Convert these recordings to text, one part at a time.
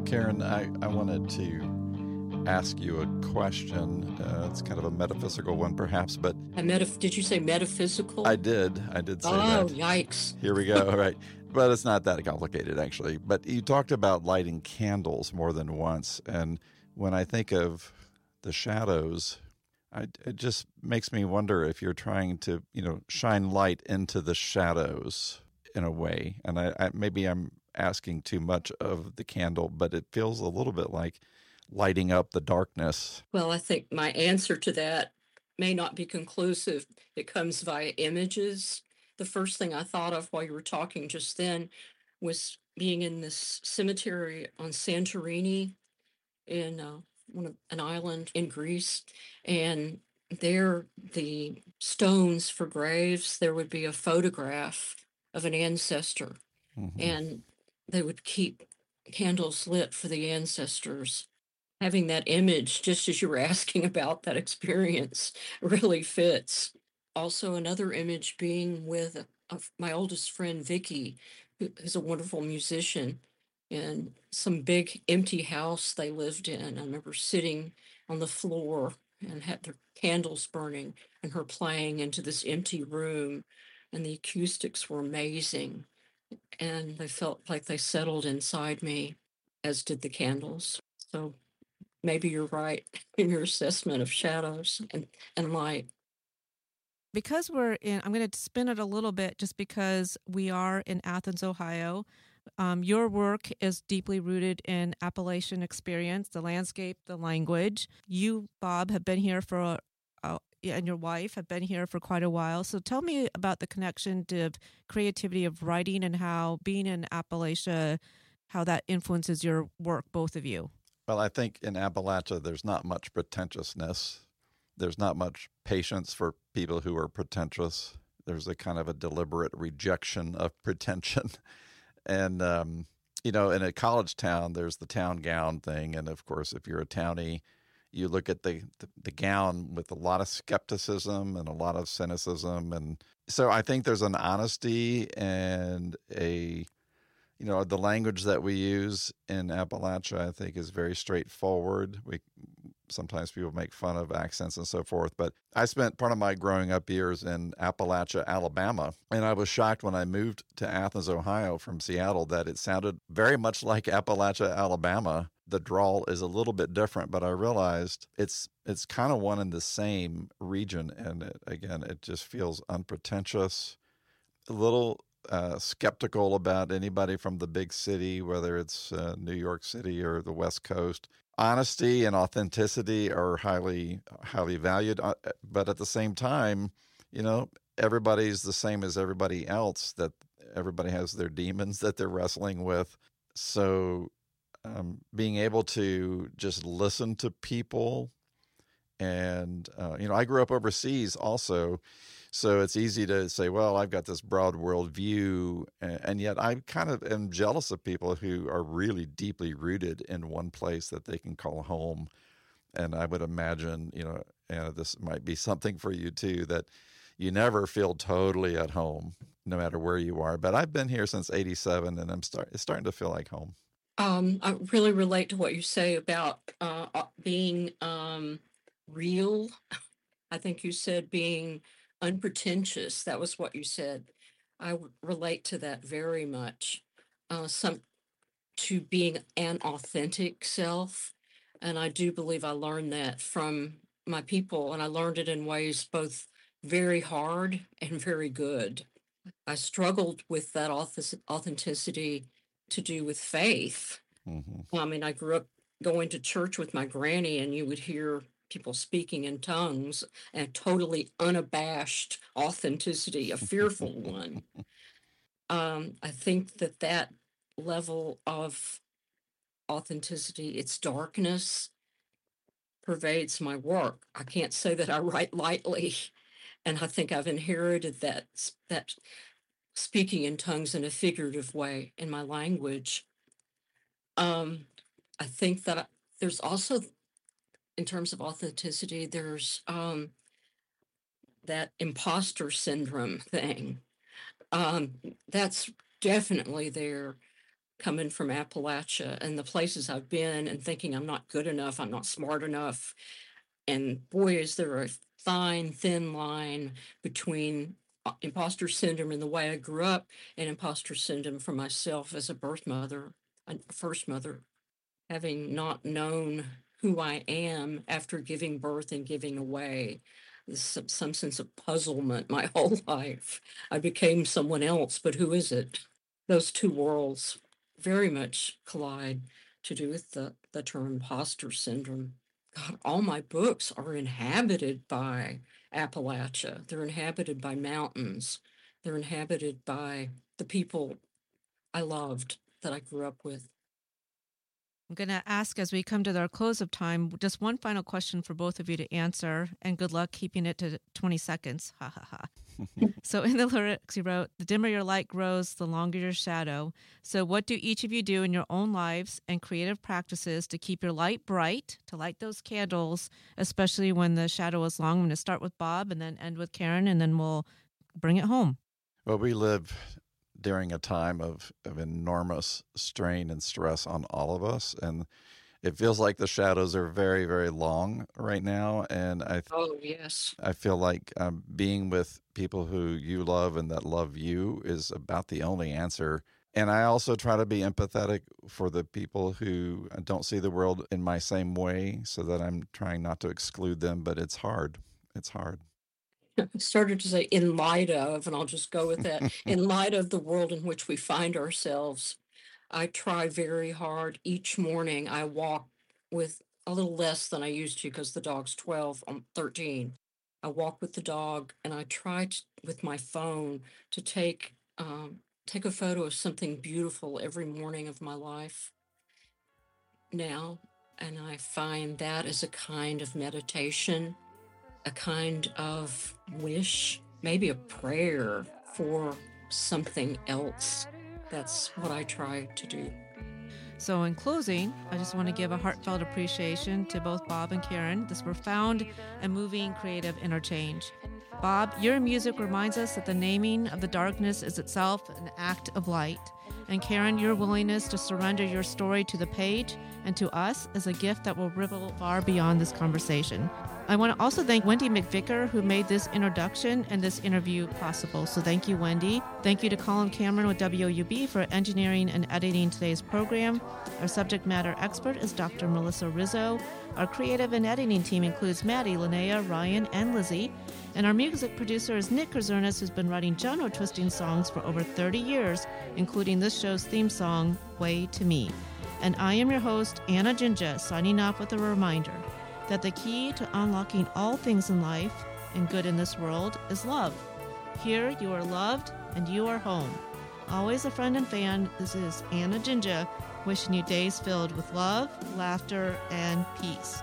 Karen, I wanted to ask you a question. It's kind of a metaphysical one, perhaps, but Did you say metaphysical? I did say Oh, that. yikes. Here we go. All right. But it's not that complicated, actually. But you talked about lighting candles more than once. And when I think of the shadows, it just makes me wonder if you're trying to, shine light into the shadows in a way. And maybe I'm asking too much of the candle, but it feels a little bit like lighting up the darkness. Well, I think my answer to that may not be conclusive. It comes via images. The first thing I thought of while you were talking just then was being in this cemetery on Santorini in an island in Greece. And there, the stones for graves, there would be a photograph of an ancestor. Mm-hmm. And they would keep candles lit for the ancestors. Having that image, just as you were asking about that experience, really fits. Also, another image being with my oldest friend, Vicky, who is a wonderful musician, in some big empty house they lived in. I remember sitting on the floor and had their candles burning and her playing into this empty room, and the acoustics were amazing. And they felt like they settled inside me, as did the candles. So maybe you're right in your assessment of shadows and light. Because I'm going to spin it a little bit just because we are in Athens, Ohio. Your work is deeply rooted in Appalachian experience, the landscape, the language. You, Bob, have been here and your wife have been here for quite a while. So tell me about the connection to creativity of writing and how being in Appalachia, how that influences your work, both of you. Well, I think in Appalachia, there's not much pretentiousness. There's not much patience for people who are pretentious. There's a kind of a deliberate rejection of pretension. And, in a college town, there's the town gown thing. And, of course, if you're a townie, you look at the gown with a lot of skepticism and a lot of cynicism. And so I think there's an honesty and the language that we use in Appalachia, I think, is very straightforward. Sometimes people make fun of accents and so forth, but I spent part of my growing up years in Appalachia, Alabama, and I was shocked when I moved to Athens, Ohio from Seattle that it sounded very much like Appalachia, Alabama. The drawl is a little bit different, but I realized it's kind of one and the same region, and it just feels unpretentious, a little skeptical about anybody from the big city, whether it's New York City or the West Coast. Honesty and authenticity are highly, highly valued. But at the same time, everybody's the same as everybody else, that everybody has their demons that they're wrestling with. So being able to just listen to people and, I grew up overseas also. So it's easy to say, well, I've got this broad world view, and yet I kind of am jealous of people who are really deeply rooted in one place that they can call home. And I would imagine, this might be something for you too, that you never feel totally at home, no matter where you are. But I've been here since '87, and it's starting to feel like home. I really relate to what you say about being real. I think you said being unpretentious. That was what you said. I relate to that very much. To being an authentic self. And I do believe I learned that from my people, and I learned it in ways both very hard and very good. I struggled with that authenticity to do with faith. Mm-hmm. I mean, I grew up going to church with my granny, and you would hear people speaking in tongues and totally unabashed authenticity, a fearful one. I think that level of authenticity, its darkness, pervades my work. I can't say that I write lightly, and I think I've inherited that speaking in tongues in a figurative way in my language. I think that there's also, in terms of authenticity, there's that imposter syndrome thing. That's definitely there. coming from Appalachia and the places I've been and thinking I'm not good enough, I'm not smart enough. And boy, is there a fine, thin line between imposter syndrome and the way I grew up and imposter syndrome for myself as a birth mother, a first mother, having not known who I am after giving birth and giving away. There's some sense of puzzlement my whole life. I became someone else, but who is it? Those two worlds very much collide to do with the term imposter syndrome. God, all my books are inhabited by Appalachia. They're inhabited by mountains. They're inhabited by the people I loved that I grew up with. I'm going to ask, as we come to our close of time, just one final question for both of you to answer, and good luck keeping it to 20 seconds. Ha ha ha. So in the lyrics you wrote, the dimmer your light grows, the longer your shadow. So what do each of you do in your own lives and creative practices to keep your light bright, to light those candles, especially when the shadow is long? I'm going to start with Bob and then end with Karen, and then we'll bring it home. Well, we live during a time of enormous strain and stress on all of us. And it feels like the shadows are very, very long right now. And Oh, yes. I feel like being with people who you love and that love you is about the only answer. And I also try to be empathetic for the people who don't see the world in my same way, so that I'm trying not to exclude them, but it's hard. It's hard. I started to say in light of, and I'll just go with that, in light of the world in which we find ourselves. I try very hard each morning. I walk with a little less than I used to because the dog's 12, I'm 13. I walk with the dog and I try with my phone to take a photo of something beautiful every morning of my life now. And I find that is a kind of meditation, a kind of wish, maybe a prayer for something else. That's what I try to do. So in closing, I just want to give a heartfelt appreciation to both Bob and Karen, this profound and moving creative interchange. Bob, your music reminds us that the naming of the darkness is itself an act of light. And Karen, your willingness to surrender your story to the page and to us is a gift that will ripple far beyond this conversation. I want to also thank Wendy McVicker, who made this introduction and this interview possible. So thank you, Wendy. Thank you to Colin Cameron with WOUB for engineering and editing today's program. Our subject matter expert is Dr. Melissa Rizzo. Our creative and editing team includes Maddie, Linnea, Ryan, and Lizzie. And our music producer is Nick Kazernis, who's been writing genre-twisting songs for over 30 years, including this show's theme song, Way to Me. And I am your host, Anna Jinja, signing off with a reminder that the key to unlocking all things in life and good in this world is love. Here you are loved and you are home. Always a friend and fan, this is Anna Jinja wishing you days filled with love, laughter, and peace.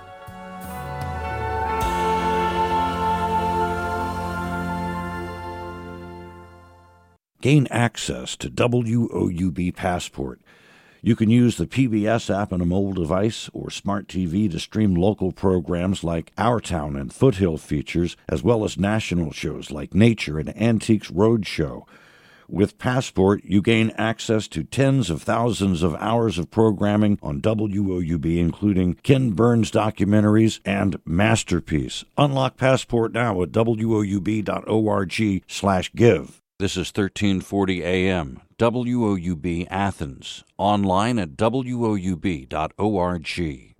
Gain access to WOUB Passport. You can use the PBS app on a mobile device or smart TV to stream local programs like Our Town and Foothill Features, as well as national shows like Nature and Antiques Roadshow. With Passport, you gain access to tens of thousands of hours of programming on WOUB, including Ken Burns documentaries and Masterpiece. Unlock Passport now at woub.org/give. This is 1340 AM, WOUB Athens, online at woub.org.